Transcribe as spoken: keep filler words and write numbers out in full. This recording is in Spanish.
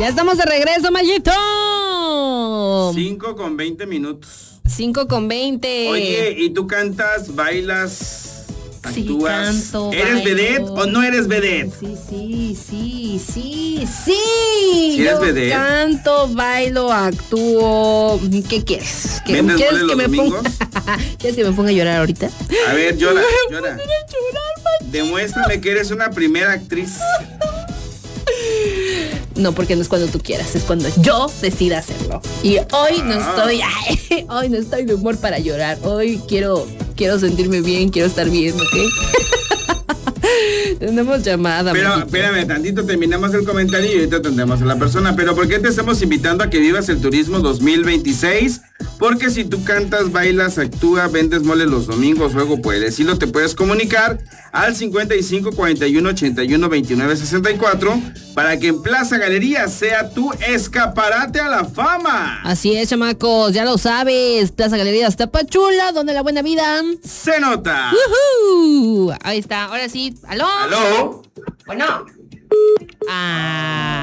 Ya estamos de regreso, Mayito. cinco con veinte minutos. cinco con veinte. Oye, ¿y tú cantas, bailas, actúas? Sí, canto, ¿Eres bailo. vedette o no eres vedette? Sí, sí, sí, sí, sí. ¿Sí eres Yo vedette? canto, bailo, actúo. ¿Qué quieres? ¿Qué, ¿Vendes ¿Quieres mole que los me ponga? domingos? ¿Quieres que me ponga a llorar ahorita? A ver, llora, Me llora. voy a poner a llorar, Mayito. Demuéstrame que eres una primera actriz. No, porque no es cuando tú quieras, es cuando yo decida hacerlo. Y hoy no Ah. estoy, ay, hoy no estoy de humor para llorar. Hoy quiero, quiero sentirme bien, quiero estar bien, ¿ok? Tenemos llamada. Pero Mayito. espérame, tantito terminamos el comentario y ahorita atendemos a la persona. Pero ¿por qué te estamos invitando a que vivas el turismo dos mil veintiséis? Porque si tú cantas, bailas, actúas, vendes mole los domingos, luego puedes. Y lo te puedes comunicar al cincuenta y cinco, cuarenta y uno, ochenta y uno, veintinueve, sesenta y cuatro para que en Plaza Galería sea tu escaparate a la fama. Así es, chamacos, ya lo sabes. Plaza Galerías Tapachula, donde la buena vida Se nota. ¡Uhú! Ahí está, ahora sí. ¿Aló? ¿Aló? Bueno. Ah.